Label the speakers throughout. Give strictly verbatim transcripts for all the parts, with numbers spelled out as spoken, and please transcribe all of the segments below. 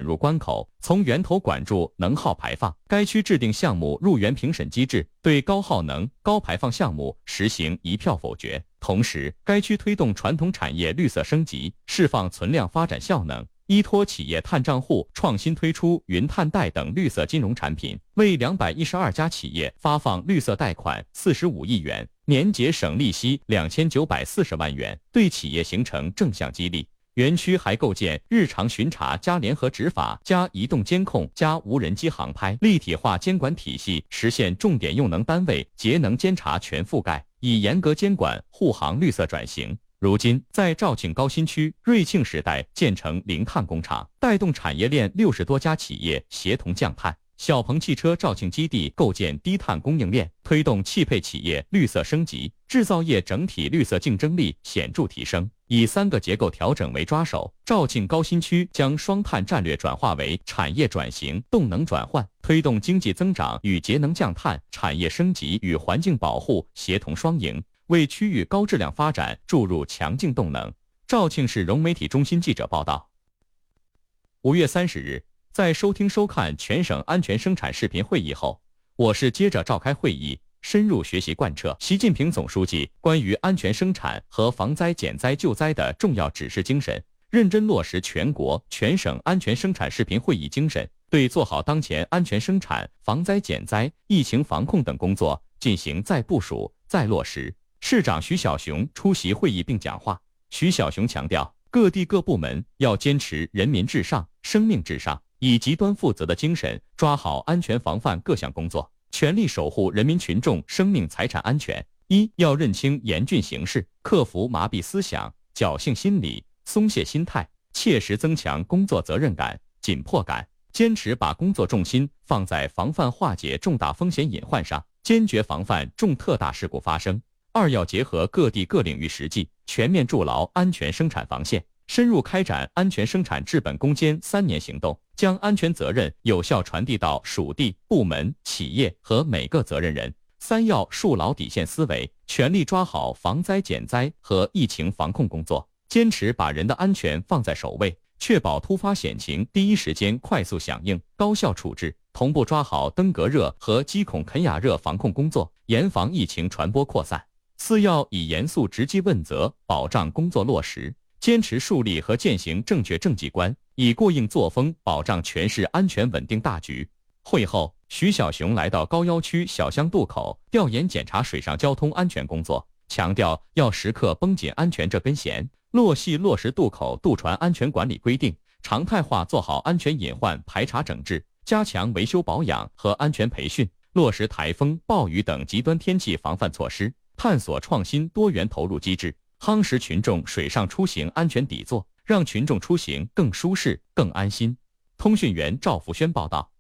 Speaker 1: 入关口，从源头管住能耗排放。该区制定项目入源评审机制，对高耗能、高排放项目实行一票否决。同时，该区推动传统产业绿色升级，释放存量发展效能。依托企业碳账户，创新推出云碳贷等绿色金融产品，为两百一十二家企业发放绿色贷款四十五亿元，年节省利息两千九百四十万元，对企业形成正向激励。园区还构建日常巡查加联合执法加移动监控加无人机航拍立体化监管体系，实现重点用能单位节能监察全覆盖，以严格监管护航绿色转型。如今，在肇庆高新区瑞庆时代建成零碳工厂，带动产业链六十多家企业协同降碳。小鹏汽车肇庆基地构建低碳供应链，推动汽配企业绿色升级，制造业整体绿色竞争力显著提升。以三个结构调整为抓手，肇庆高新区将双碳战略转化为产业转型、动能转换，推动经济增长与节能降碳、产业升级与环境保护协同双赢，为区域高质量发展注入强劲动能。肇庆市融媒体中心记者报道。五月三十日，在收听收看全省安全生产视频会议后，我市接着召开会议，深入学习贯彻习近平总书记关于安全生产和防灾减灾救灾的重要指示精神，认真落实全国全省安全生产视频会议精神，对做好当前安全生产、防灾减灾、疫情防控等工作进行再部署、再落实。市长徐小雄出席会议并讲话。徐小雄强调，各地各部门要坚持人民至上、生命至上，以极端负责的精神抓好安全防范各项工作，全力守护人民群众生命财产安全。一要认清严峻形势，克服麻痹思想、侥幸心理、松懈心态，切实增强工作责任感、紧迫感，坚持把工作重心放在防范化解重大风险隐患上，坚决防范重特大事故发生。二要结合各地各领域实际，全面筑牢安全生产防线，深入开展安全生产治本攻坚三年行动，将安全责任有效传递到属地、部门、企业和每个责任人。三要树牢底线思维，全力抓好防灾减灾和疫情防控工作，坚持把人的安全放在首位，确保突发险情第一时间快速响应、高效处置，同步抓好登革热和鸡孔啃哑热防控工作，严防疫情传播扩散。四要以严肃直击问责保障工作落实，坚持树立和践行正确政绩观，以过硬作风保障全市安全稳定大局。会后，徐小雄来到高要区小香渡口调研检查水上交通安全工作，强调要时刻绷紧安全这根弦，落细落实渡口渡船安全管理规定，常态化做好安全隐患排查整治，加强维修保养和安全培训，落实台风、暴雨等极端天气防范措施，探索创新多元投入机制，夯实群众水上出行安全底座，让群众出行更舒适、更安心。通讯员赵福轩报道。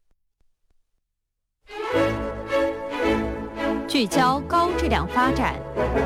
Speaker 2: 聚焦高质量发展。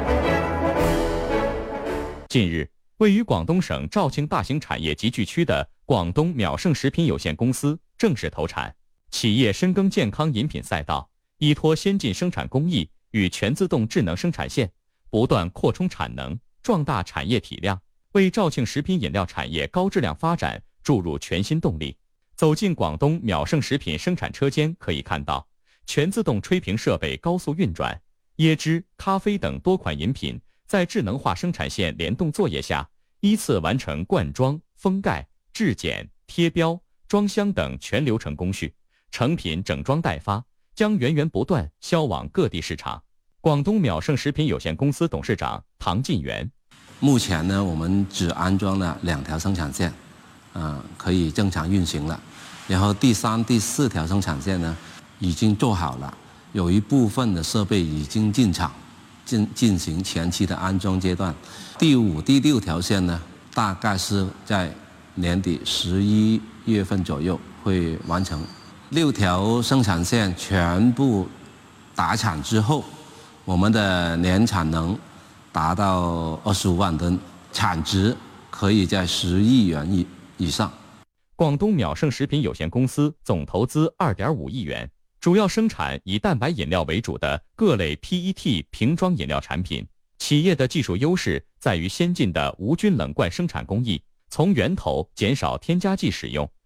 Speaker 1: 近日，位于广东省肇庆大型产业集聚区的广东淼盛食品有限公司正式投产。企业深耕健康饮品赛道，依托先进生产工艺与全自动智能生产线，不断扩充产能，壮大产业体量，为肇庆食品饮料产业高质量发展注入全新动力。走进广东淼盛食品生产车间，可以看到全自动吹瓶设备高速运转，椰汁、咖啡等多款饮品在智能化生产线联动作业下，依次完成灌装、封盖、制检、贴标、装箱等全流程工序，成品整装待发，将源源不断销往各地市场。广东淼盛食品有限公司董事长唐进元：
Speaker 3: 目前呢，我们只安装了两条生产线，呃，可以正常运行了。然后第三、第四条生产线呢，已经做好了，有一部分的设备已经进场，进进行前期的安装阶段。第五、第六条线呢，大概是在年底十一月份左右会完成。六条生产线全部达产之后，我们的年产能达到二十五万吨，产值可以在十亿元以以上。
Speaker 1: 广东淼盛食品有限公司总投资 二点五亿元，主要生产以蛋白饮料为主的各类 P E T 瓶装饮料产品。企业的技术优势在于先进的无菌冷罐生产工艺，从源头减少添加剂使用，